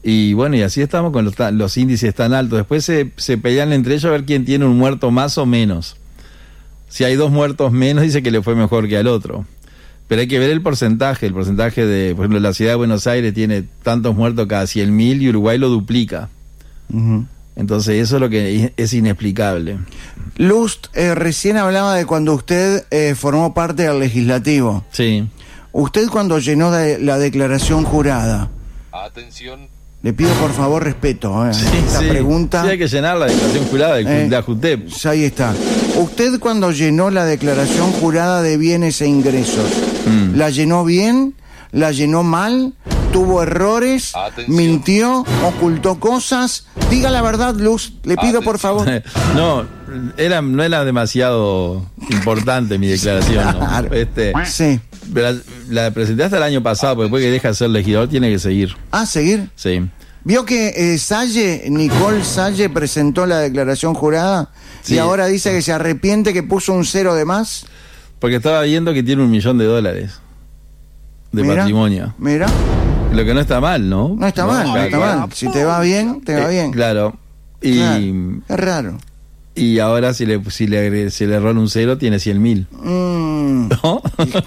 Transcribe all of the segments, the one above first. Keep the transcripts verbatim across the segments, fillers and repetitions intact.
Y bueno, y así estamos con los, los índices tan altos. Después se, se pelean entre ellos a ver quién tiene un muerto más o menos. Si hay dos muertos menos, dice que le fue mejor que al otro. Pero hay que ver el porcentaje. El porcentaje de, por ejemplo, la ciudad de Buenos Aires tiene tantos muertos cada cien mil y Uruguay lo duplica. Uh-huh. Entonces eso es lo que es inexplicable. Lust, eh, recién hablaba de cuando usted eh, formó parte del legislativo. Sí. Usted cuando llenó de, la declaración jurada. Atención. Le pido por favor respeto. Eh, sí, esta sí. pregunta. Sí, hay que llenar la declaración jurada de, eh, de AJUTEP. Ahí está. Usted cuando llenó la declaración jurada de bienes e ingresos, mm. ¿la llenó bien? ¿La llenó mal? ¿Tuvo errores? Atención. ¿Mintió? ¿Ocultó cosas? Diga la verdad, Luz. Le pido Atención. por favor. No, era, no era demasiado importante mi declaración. Claro. ¿no? Este, sí. La, la presenté hasta el año pasado, porque después que deja de ser legislador tiene que seguir. Ah, ¿seguir? Sí. ¿Vio que eh, Salle, Nicole Salle presentó la declaración jurada sí. y ahora dice que se arrepiente que puso un cero de más? Porque estaba viendo que tiene un millón de dólares de mira, patrimonio. Mira. Lo que no está mal, ¿no? No está no, mal, no está claro. mal. Si te va bien, te va eh, bien. Claro. Y claro. Es raro. Y ahora si le si le, si le erró un cero tiene cien mil. Mm. ¿No?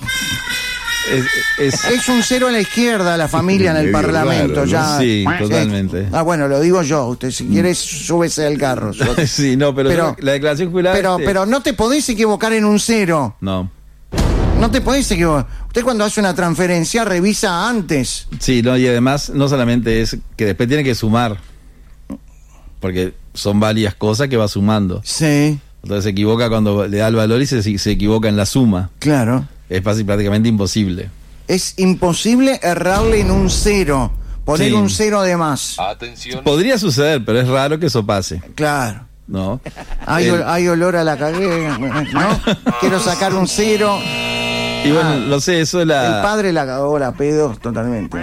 es, es... es un cero a la izquierda la familia en el Parlamento. Raro, ¿no? Ya. Sí, totalmente. Eh, ah, bueno, lo digo yo. Usted si quiere súbese al carro. Sí, no, pero, pero la declaración jurada... Pero, este... pero no te podés equivocar en un cero. No. No te podés equivocar. Usted cuando hace una transferencia revisa antes. Sí, no, y además no solamente es que después tiene que sumar. Porque son varias cosas que va sumando. Sí. Entonces se equivoca cuando le da el valor y se, se equivoca en la suma. Claro. Es fácil, prácticamente imposible. Es imposible errarle en un cero. Poner sí. un cero de más. Atención. Podría suceder, pero es raro que eso pase. Claro. ¿No? Hay, el... hay olor a la cagué, ¿no? Quiero sacar un cero. Y bueno, ah, no sé, eso es la... El padre la cagó la pedo totalmente.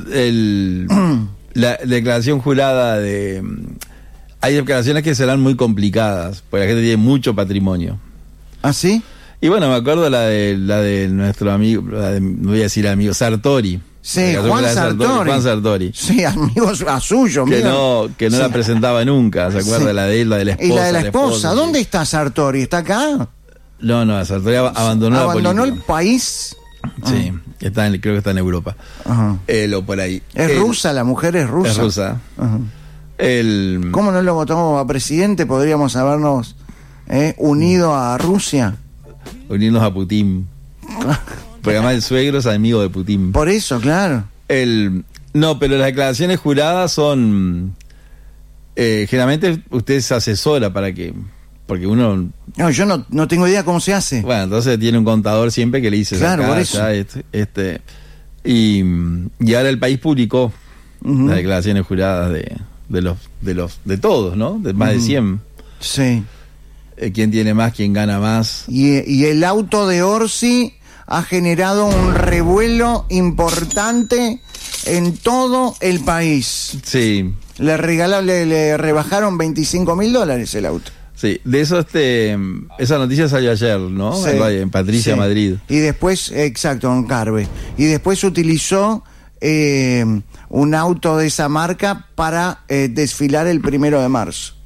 El, la declaración jurada de... Hay declaraciones que serán muy complicadas, porque la gente tiene mucho patrimonio. ¿Ah, sí? Y bueno, me acuerdo la de la de nuestro amigo, la de, no voy a decir amigo, Sartori. Sí, Juan Sartori. Sartori. Juan Sartori. Sí, amigos a suyo. Que no, que no sí. la presentaba nunca, ¿se acuerda? Sí. La de él, la de la esposa. Y la de la esposa, la esposa ¿dónde sí. está Sartori? ¿Está acá? No, no, Sartori abandonó, abandonó la el país. Sí, ah. está en, creo que está en Europa. Ajá. Eh, o por ahí. Es el, rusa, la mujer es rusa. Es rusa. Ajá. El... ¿Cómo no lo votamos a presidente? Podríamos habernos eh, unido a Rusia. Unirnos a Putin. Porque además el suegro es amigo de Putin. Por eso, claro. El... No, pero las declaraciones juradas son... Eh, generalmente usted se asesora para que... Porque uno... No, yo no, no tengo idea cómo se hace. Bueno, entonces tiene un contador siempre que le dice... Claro, acá, por eso. allá, este, este, y, y ahora el país publicó uh-huh. las declaraciones juradas de, de los de los de todos, ¿no? De más uh-huh. de cien. Sí. Eh, ¿Quién tiene más? ¿Quién gana más? Y, y el auto de Orsi ha generado un revuelo importante en todo el país. Sí. Le regalaron, le, le rebajaron veinticinco mil dólares el auto. Sí, de eso este esa noticia salió ayer, ¿no? Sí, en Patricia, sí. Madrid. Y después, exacto, en Carve. Y después utilizó eh, un auto de esa marca para eh, desfilar el primero de marzo.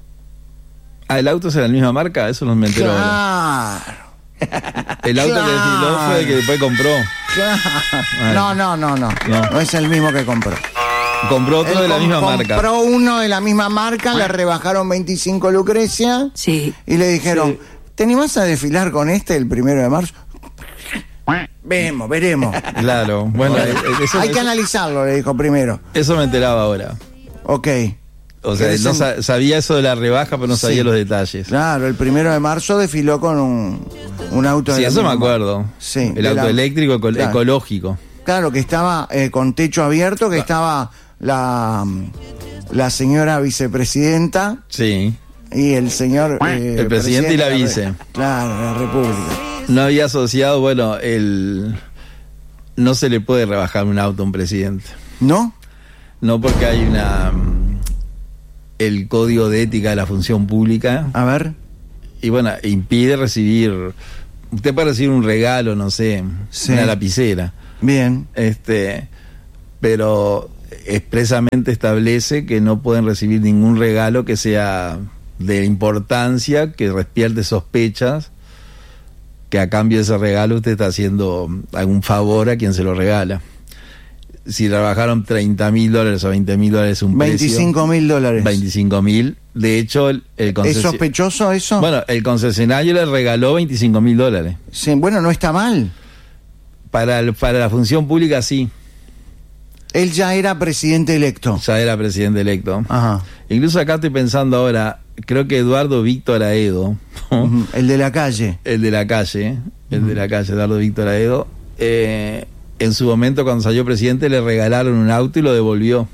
Ah, ¿el auto es de la misma marca? Eso no me entero. Claro. El auto claro. que desfiló fue el que después compró. Claro. No, no, no, no, no. No es el mismo que compró. Compró otro Él de la misma compró marca. Compró uno de la misma marca, le rebajaron veinticinco Lucrecia. Sí. Y le dijeron, sí. ¿te animás a desfilar con este el primero de marzo? Veremos, veremos. Claro, bueno. Eso, Hay que eso, analizarlo, le dijo primero. Eso me enteraba ahora. Ok. O sea, no sa- sabía eso de la rebaja, pero no sabía sí. los detalles. Claro, el primero de marzo desfiló con un, un auto... Sí, de eso me acuerdo. Sí. El auto la... eléctrico eco- claro. ecológico. Claro, que estaba eh, con techo abierto, que estaba la, la señora vicepresidenta. Sí. Y el señor... Eh, el presidente y la vice. Re... Claro, la República. No había asociado, bueno, el... No se le puede rebajar un auto a un presidente. ¿No? No, porque hay una... El código de ética de la función pública. A ver. Y bueno, impide recibir... Usted puede recibir un regalo, no sé, sí. una lapicera. Bien. Este, pero expresamente establece que no pueden recibir ningún regalo que sea de importancia, que despierte sospechas, que a cambio de ese regalo usted está haciendo algún favor a quien se lo regala. Si trabajaron treinta mil dólares o veinte mil dólares un veinticinco mil dólares. veinticinco mil. De hecho, el, el ¿Es sospechoso eso? Bueno, el concesionario le regaló veinticinco mil dólares. Sí, bueno, no está mal. Para, el, para la función pública, sí. Él ya era presidente electo. Ya era presidente electo. Ajá. Incluso acá estoy pensando ahora, creo que Eduardo Víctor Aedo, uh-huh. el de la calle. El de la calle, el uh-huh. de la calle, Eduardo Víctor Aedo, eh, en su momento cuando salió presidente le regalaron un auto y lo devolvió.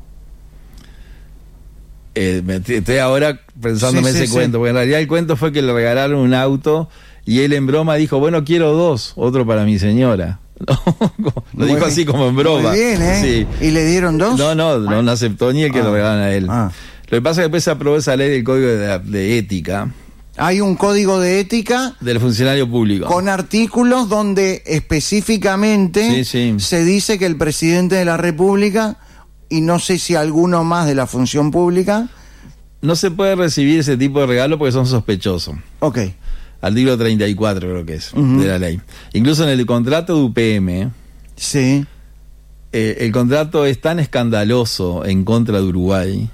Eh, me, estoy ahora pensándome sí, ese sí, cuento, sí. porque en realidad el cuento fue que le regalaron un auto y él en broma dijo, bueno, quiero dos, otro para mi señora. Lo dijo así como en broma. Muy bien, ¿eh? Sí. ¿Y le dieron dos? No, no, no, no aceptó ni el que ah. lo regalan a él. Ah. Lo que pasa es que después se aprobó esa ley del Código de, de Ética. Hay un código de ética del funcionario público con artículos donde específicamente sí, sí. se dice que el presidente de la República, y no sé si alguno más de la función pública, no se puede recibir ese tipo de regalo porque son sospechosos. Ok. Artículo treinta y cuatro creo que es, uh-huh. de la ley. Incluso en el contrato de U P M, sí. eh, el contrato es tan escandaloso en contra de Uruguay,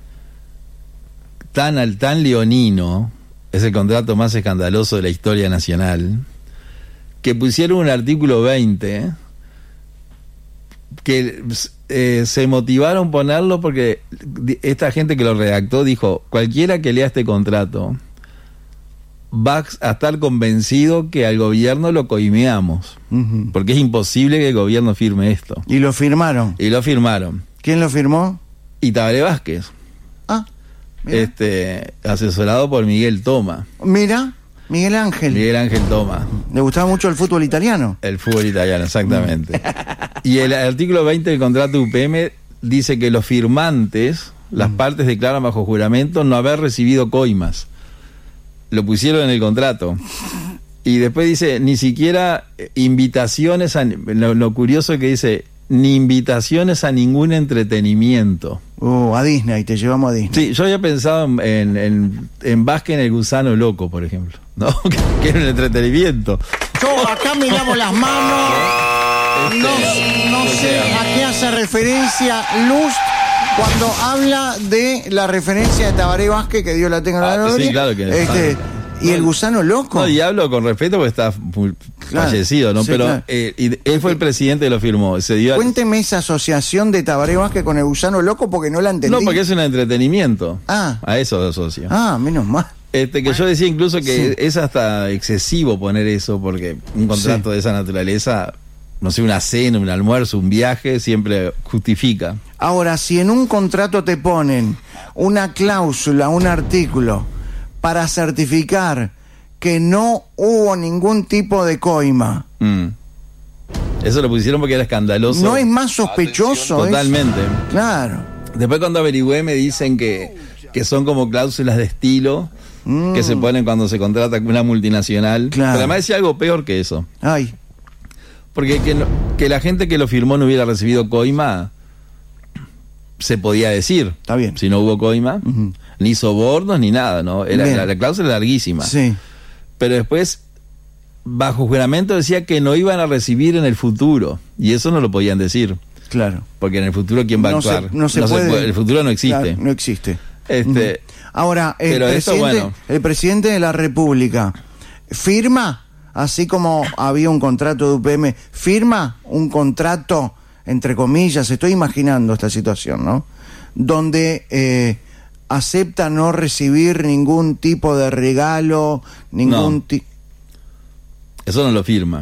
tan, al, tan leonino, es el contrato más escandaloso de la historia nacional, que pusieron un artículo veinte que eh, se motivaron ponerlo porque esta gente que lo redactó dijo, cualquiera que lea este contrato va a estar convencido que al gobierno lo coimeamos, uh-huh. porque es imposible que el gobierno firme esto. ¿Y lo firmaron? Y lo firmaron. ¿Quién lo firmó? Y Tabaré Vázquez. Ah, mira. Este, asesorado por Miguel Toma. Mira, Miguel Ángel. Miguel Ángel Toma. ¿Le gustaba mucho el fútbol italiano? El fútbol italiano, exactamente. Y el artículo veinte del contrato de U P M dice que los firmantes, las uh-huh. partes declaran bajo juramento no haber recibido coimas. Lo pusieron en el contrato. Y después dice, ni siquiera invitaciones a... Lo, lo curioso es que dice, ni invitaciones a ningún entretenimiento. Oh, a Disney, te llevamos a Disney. Sí, yo había pensado en, en, en, en Vázquez en el gusano loco, por ejemplo, ¿no? que, que era un entretenimiento. Yo acá miramos las manos. No, no sé a qué hace referencia Luz cuando habla de la referencia de Tabaré Vázquez, que Dios la tenga en la gloria. Sí, claro que este, y el gusano loco. No, y hablo con respeto porque está muy claro, fallecido, ¿no? Sí, Pero claro. eh, y él fue el presidente que lo firmó. Se dio a... Cuénteme esa asociación de Tabaré Vázquez con el gusano loco porque no la entendí. No, porque es un entretenimiento. Ah. A eso lo asocio. Ah, menos mal. Este, que yo decía incluso que sí. es hasta excesivo poner eso, porque un contrato sí. de esa naturaleza, no sé, una cena, un almuerzo, un viaje, siempre justifica. Ahora, si en un contrato te ponen una cláusula, un artículo, para certificar que no hubo ningún tipo de coima. Mm. Eso lo pusieron porque era escandaloso. No es más sospechoso. Totalmente. Eso. Claro. Después cuando averigüé me dicen que, que son como cláusulas de estilo mm. que se ponen cuando se contrata con una multinacional. Claro. Pero además decía algo peor que eso. Ay. Porque que, no, que la gente que lo firmó no hubiera recibido coima, se podía decir. Está bien. Si no hubo coima, uh-huh. ni sobornos ni nada, ¿no? Era, la, la cláusula era larguísima. Sí. Pero después, bajo juramento decía que no iban a recibir en el futuro. Y eso no lo podían decir. Claro. Porque en el futuro, ¿quién va no a actuar? Se, no se, no puede, se puede. El futuro no existe. Claro, no existe. Este, uh-huh. Ahora, el, pero presidente, eso, bueno. el presidente de la República firma, así como había un contrato de U P M, firma un contrato, entre comillas, estoy imaginando esta situación, ¿no? Donde eh, acepta no recibir ningún tipo de regalo, ningún no. tipo... Eso no lo firma.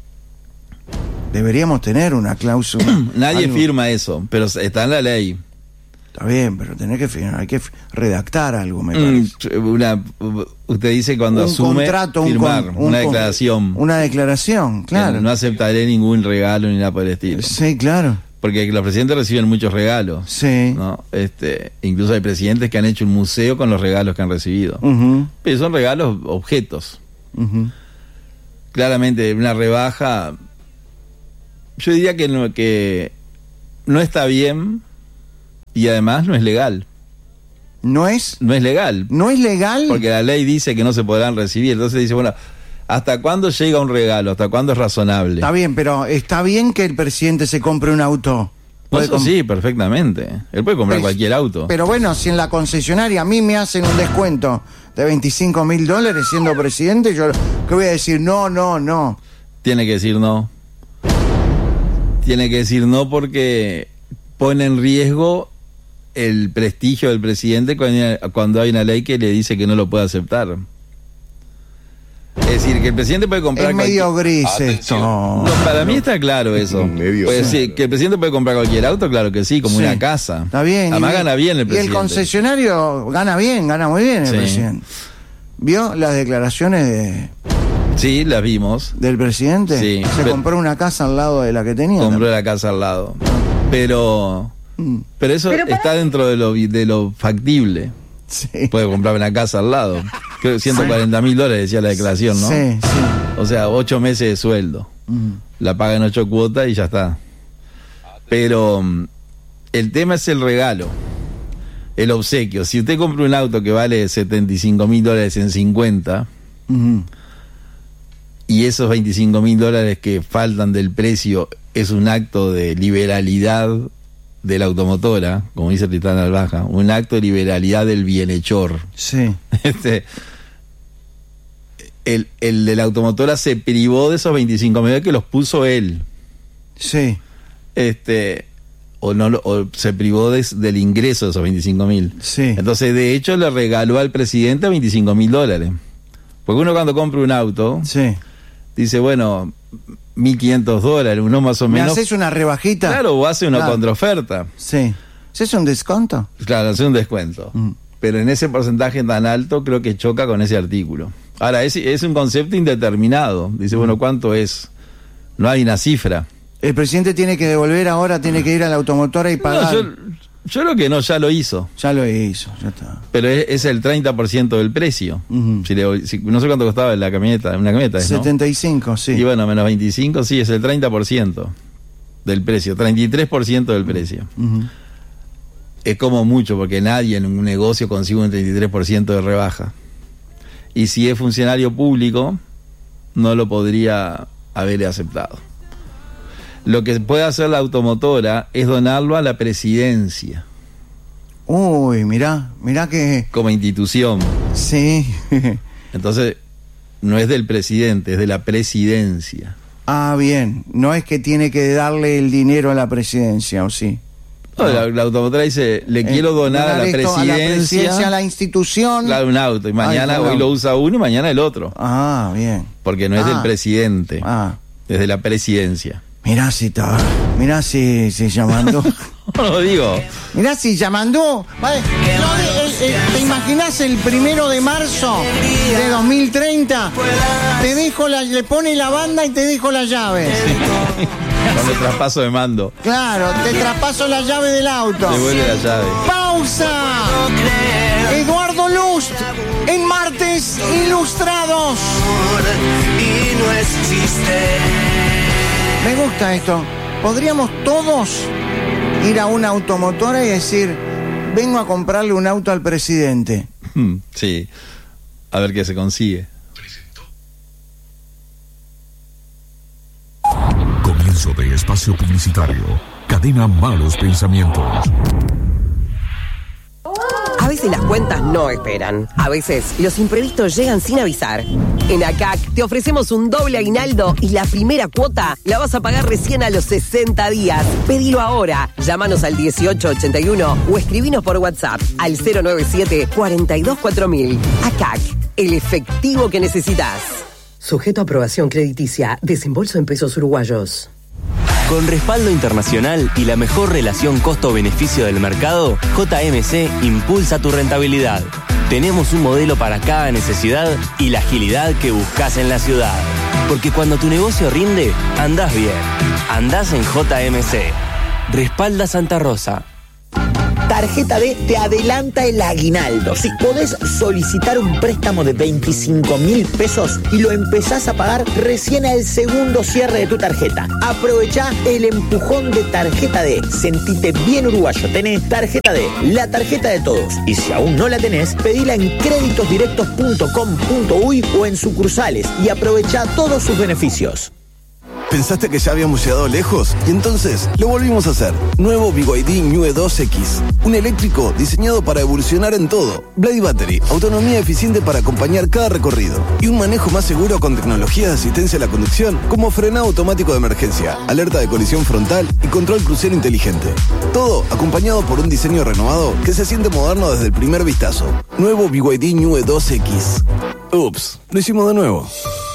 Deberíamos tener una cláusula. Nadie algo. firma eso, pero está en la ley. Está bien, pero tenés que firmar, hay que redactar algo, me parece. Una, usted dice cuando un asume contrato, firmar, un con, un una con, declaración. Una declaración, claro. No aceptaré ningún regalo ni nada por el estilo. Sí, claro. Porque los presidentes reciben muchos regalos. Sí. ¿No? Este, incluso hay presidentes que han hecho un museo con los regalos que han recibido. Uh-huh. Pero son regalos, objetos. Uh-huh. Claramente, una rebaja. Yo diría que, no, que no está bien y además no es legal. ¿No es? No es legal. ¿No es legal? Porque la ley dice que no se podrán recibir. Entonces dice, bueno, ¿hasta cuándo llega un regalo? ¿Hasta cuándo es razonable? Está bien, pero ¿está bien que el presidente se compre un auto? Eso sí, perfectamente. Él puede comprar pues, cualquier auto. Pero bueno, si en la concesionaria a mí me hacen un descuento de veinticinco mil dólares siendo presidente, yo ¿qué voy a decir? No, no, no. Tiene que decir no. Tiene que decir no porque pone en riesgo el prestigio del presidente cuando hay una ley que le dice que no lo puede aceptar. Es decir, que el presidente puede comprar... Es medio cualquier... gris esto. No, para mí está claro eso. Medio pues, sí, que el presidente puede comprar cualquier auto, claro que sí, como sí. una casa. Está bien. Además y, gana bien el presidente. Y el concesionario gana bien, gana muy bien el sí. presidente. ¿Vio las declaraciones de... Sí, las vimos. ¿Del presidente? Sí. Se pero... compró una casa al lado de la que tenía. Compró también. la casa al lado. Pero... Mm. Pero eso pero para... está dentro de lo, de lo factible. Sí. Puede comprar una casa al lado. Creo que ciento cuarenta mil dólares decía la declaración, ¿no? Sí, sí. O sea, ocho meses de sueldo. Mm. La paga en ocho cuotas y ya está. Pero el tema es el regalo, el obsequio. Si usted compra un auto que vale setenta y cinco mil dólares en cincuenta, mm. y esos veinticinco mil dólares que faltan del precio es un acto de liberalidad de la automotora, como dice Tristán Albaja, un acto de liberalidad del bienhechor. Sí. Este, el, el de la automotora se privó de esos veinticinco mil que los puso él. Sí. Este, o no o se privó de, del ingreso de esos veinticinco mil. Sí. Entonces, de hecho, le regaló al presidente veinticinco mil dólares. Porque uno cuando compra un auto, sí. dice, bueno, mil quinientos dólares, uno más o menos. ¿Me haces una rebajita? Claro, o hace una claro. contraoferta. Sí. ¿Es un descuento? Claro, hace un descuento. Mm. Pero en ese porcentaje tan alto creo que choca con ese artículo. Ahora, es, es un concepto indeterminado. Dice, mm. bueno, ¿cuánto es? No hay una cifra. ¿El presidente tiene que devolver ahora, tiene que ir a la automotora y pagar? No, yo, yo creo que no, ya lo hizo. Ya lo hizo, ya está. Pero es, es el treinta por ciento del precio. Uh-huh. Si le, si, no sé cuánto costaba la camioneta, una camioneta, ¿no? setenta y cinco, sí. Y bueno, menos veinticinco, sí, es el treinta por ciento del precio, treinta y tres por ciento del precio. Uh-huh. Es como mucho, porque nadie en un negocio consigue un treinta y tres por ciento de rebaja. Y si es funcionario público, no lo podría haber aceptado. Lo que puede hacer la automotora es donarlo a la presidencia. Uy, mirá, mirá que... Como institución. Sí. Entonces, no es del presidente, es de la presidencia. Ah, bien. No es que tiene que darle el dinero a la presidencia, ¿o sí? No, no. La, la automotora dice, le eh, quiero donar, donar a, la presidencia, a la presidencia, a la institución. Claro, un auto. Y mañana, Ay, hoy lo usa uno y mañana el otro. Ah, bien. Porque no es ah. del presidente, ah. es de la presidencia. Mirá si está, mirá si, si llamando. No lo digo. Mirá si llamando. Vale. No, el, el, ¿te imaginas el primero de marzo de dos mil treinta? Te dejo la, le pone la banda y te dejo la llave. Con el traspaso de mando. Claro, te traspaso la llave del auto. Devuelve la llave. ¡Pausa! Eduardo Lust en Martes Ilustrados. Y no existe. Me gusta esto. ¿Podríamos todos ir a una automotora y decir, vengo a comprarle un auto al presidente? Sí. A ver qué se consigue. Comienzo de espacio publicitario. Cadena Malos Pensamientos. A veces las cuentas no esperan. A veces los imprevistos llegan sin avisar. En A C A C te ofrecemos un doble aguinaldo y la primera cuota la vas a pagar recién a los sesenta días. Pedilo ahora. Llámanos al dieciocho ochenta y uno o escribinos por WhatsApp al cero nueve siete, cuarenta y dos, cuatro mil. A C A C, el efectivo que necesitas. Sujeto a aprobación crediticia. Desembolso en pesos uruguayos. Con respaldo internacional y la mejor relación costo-beneficio del mercado, J M C impulsa tu rentabilidad. Tenemos un modelo para cada necesidad y la agilidad que buscas en la ciudad. Porque cuando tu negocio rinde, andás bien. Andás en J M C. Respalda Santa Rosa. Tarjeta Tarjeta D te adelanta el aguinaldo. Si podés solicitar un préstamo de veinticinco mil pesos y lo empezás a pagar recién al segundo cierre de tu tarjeta. Aprovechá el empujón de Tarjeta D. Sentite bien uruguayo. Tenés Tarjeta D, la tarjeta de todos. Y si aún no la tenés, pedila en créditos directos punto com punto uy o en sucursales y aprovechá todos sus beneficios. ¿Pensaste que ya habíamos llegado lejos? Y entonces lo volvimos a hacer. Nuevo B Y D New E dos X. Un eléctrico diseñado para evolucionar en todo. Blade Battery, autonomía eficiente para acompañar cada recorrido. Y un manejo más seguro con tecnologías de asistencia a la conducción, como frenado automático de emergencia, alerta de colisión frontal y control crucero inteligente. Todo acompañado por un diseño renovado que se siente moderno desde el primer vistazo. Nuevo B Y D New E dos X. Ups, lo hicimos de nuevo.